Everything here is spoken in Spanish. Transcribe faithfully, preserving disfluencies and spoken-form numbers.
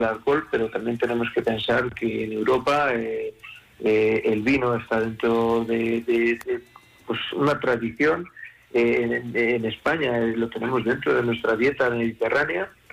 alcohol, pero también tenemos que pensar que en Europa eh, eh, el vino está dentro de, de, de pues una tradición. Eh, en, en España eh, lo tenemos dentro de nuestra dieta mediterránea,